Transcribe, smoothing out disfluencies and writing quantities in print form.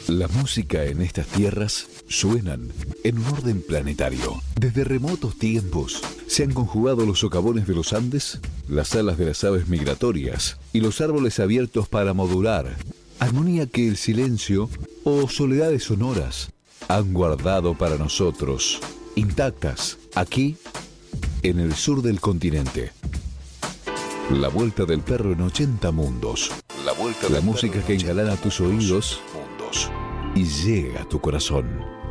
La música en estas tierras suenan en un orden planetario. Desde remotos tiempos se han conjugado los socavones de los Andes, las alas de las aves migratorias y los árboles abiertos para modular, armonía que el silencio o soledades sonoras han guardado para nosotros, intactas, aquí, en el sur del continente. La vuelta del perro en 80 mundos. La música que engalana tus oídos y llega a tu corazón.